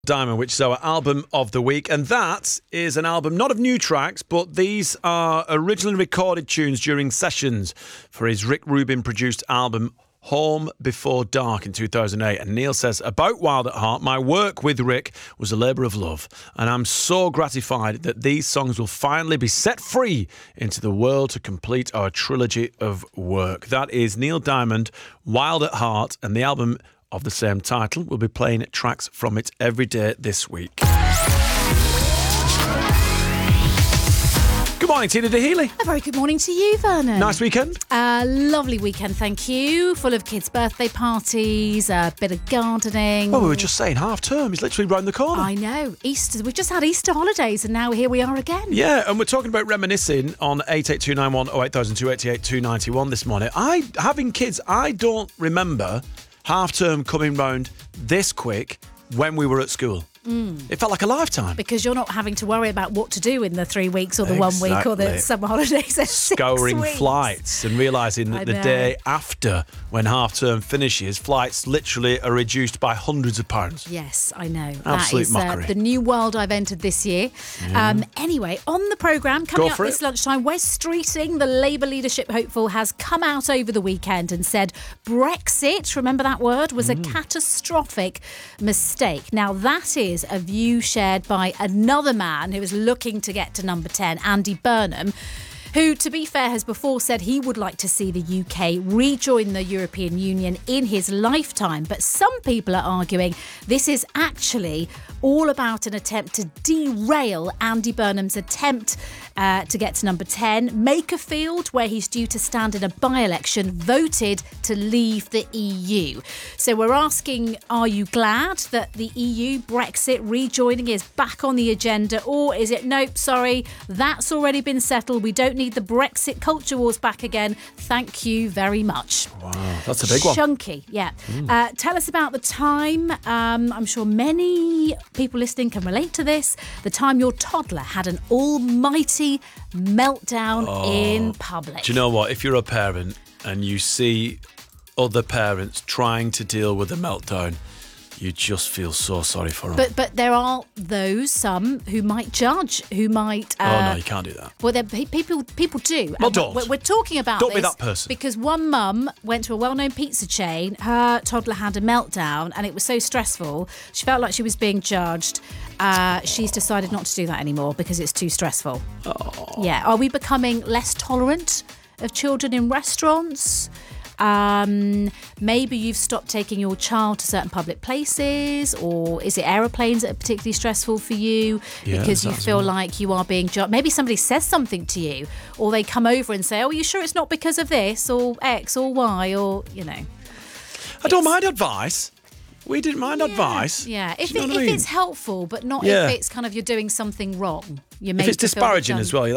Diamond, which is our album of the week, and that is an album not of new tracks, but these are originally recorded tunes during sessions for his Rick Rubin produced album Home Before Dark in 2008. And Neil says, about Wild at Heart, my work with Rick was a labour of love, and I'm so gratified that these songs will finally be set free into the world to complete our trilogy of work. That is Neil Diamond, Wild at Heart, and the album of the same title. We'll be playing tracks from it every day this week. Good morning, Tina Dahealy. A very good morning to you, Vernon. Nice weekend? Lovely weekend, thank you. Full of kids' birthday parties, a bit of gardening. Well, we were just saying half term is literally round the corner. I know. Easter. We've just had Easter holidays and now here we are again. Yeah, and we're talking about reminiscing on 88291 08000 291 this morning. Having kids, I don't remember half term coming round this quick when we were at school. It felt like a lifetime. Because you're not having to worry about what to do in the 3 weeks or the 1 week or the summer holidays. Scouring flights and realising that the day after, when half term finishes, flights literally are reduced by hundreds of pounds. Yes, I know. Absolute mockery. The new world I've entered this year. Yeah. Anyway, on the programme, coming up this lunchtime, Wes Streeting, the Labour leadership hopeful, has come out over the weekend and said Brexit, remember that word, was a catastrophic mistake. Now, that is a view shared by another man who is looking to get to number 10, Andy Burnham, who, to be fair, has before said he would like to see the UK rejoin the European Union in his lifetime. But some people are arguing this is actually all about an attempt to derail Andy Burnham's attempt to get to number 10. Makerfield, where he's due to stand in a by-election, voted to leave the EU. So we're asking, are you glad that the EU, Brexit, rejoining is back on the agenda? Or is it, nope, sorry, that's already been settled. We don't need the Brexit culture wars back again. Thank you very much. Wow, that's a big one. Chunky, yeah. Tell us about the time. I'm sure many people listening can relate to this. The time your toddler had an almighty meltdown in public. Do you know what? If you're a parent and you see other parents trying to deal with a meltdown, you just feel so sorry for them. But there are some who might judge, who might... no, you can't do that. Well, people do. Well, don't. We're talking about Don't this be that person. Because one mum went to a well-known pizza chain. Her toddler had a meltdown and it was so stressful. She felt like she was being judged. She's decided not to do that anymore because it's too stressful. Oh. Yeah. Are we becoming less tolerant of children in restaurants? Maybe you've stopped taking your child to certain public places, or is it aeroplanes that are particularly stressful for you because you feel like you are being judged? Maybe somebody says something to you, or they come over and say, oh, are you sure it's not because of this or X or Y, or, you know. I don't mind advice. We didn't mind advice. Yeah, if it's helpful, but not if it's kind of you're doing something wrong. If it's disparaging as well, you're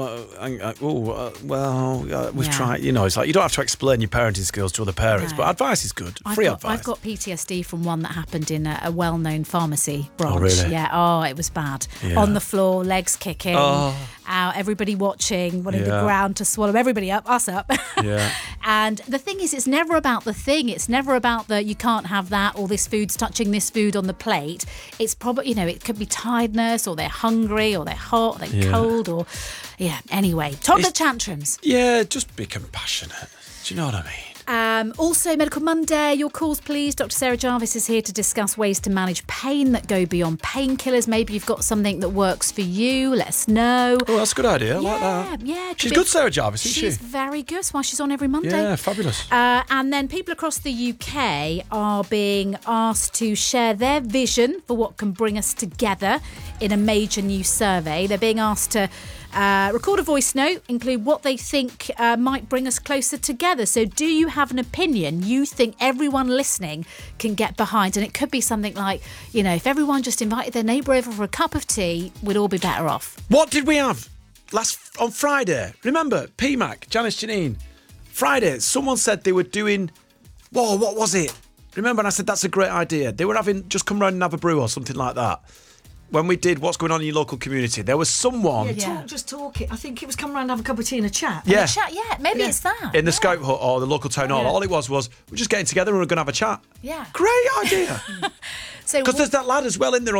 like, we've tried. You know, it's like you don't have to explain your parenting skills to other parents, but advice is good. Free advice. I've got PTSD from one that happened in a well-known pharmacy branch. Oh, really? Yeah. Oh, it was bad. Yeah. On the floor, legs kicking. Out, everybody watching, wanting the ground to swallow everybody up, us up. Yeah. And the thing is, it's never about the thing. It's never about the you can't have that, or this food's touching this food on the plate. It's probably, it could be tiredness, or they're hungry, or they're hot, they're cold, or anyway, toddler tantrums. Yeah, just be compassionate. Do you know what I mean? Also, Medical Monday, your calls please. Dr. Sarah Jarvis is here to discuss ways to manage pain that go beyond painkillers. Maybe you've got something that works for you. Let us know. Oh, that's a good idea. I like that. Yeah. She's good, Sarah Jarvis, isn't she? She's very good. That's why she's on every Monday. Yeah, fabulous. And then people across the UK are being asked to share their vision for what can bring us together in a major new survey. They're being asked to record a voice note, include what they think might bring us closer together. So do you have an opinion you think everyone listening can get behind? And it could be something like, if everyone just invited their neighbour over for a cup of tea, we'd all be better off. What did we have on Friday? Remember, PMAC, Janice Janine. Friday, someone said they were doing... Whoa, what was it? Remember, and I said, that's a great idea. They were having, just come round and have a brew or something like that. when we did What's Going On in Your Local Community, there was someone... Just talk it. I think it was come round and have a cup of tea and a chat. Yeah. Maybe it's that. In the Scout Hut or the local town hall. Yeah. All it was we're just getting together and we're going to have a chat. Yeah. Great idea. So Because there's that lad as well in there